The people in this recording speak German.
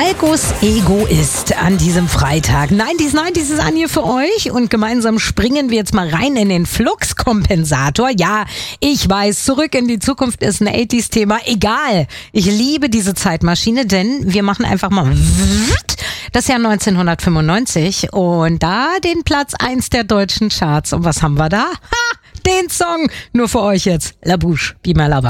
Falcos Egoist an diesem Freitag. 90s ist an hier für euch und gemeinsam springen wir jetzt mal rein in den Fluxkompensator. Ja, ich weiß, zurück in die Zukunft ist ein 80s-Thema. Egal, ich liebe diese Zeitmaschine, denn wir machen einfach mal das Jahr 1995 und da den Platz 1 der deutschen Charts. Und was haben wir da? Ha! Den Song nur für euch jetzt. La Bouche, Be My Lover.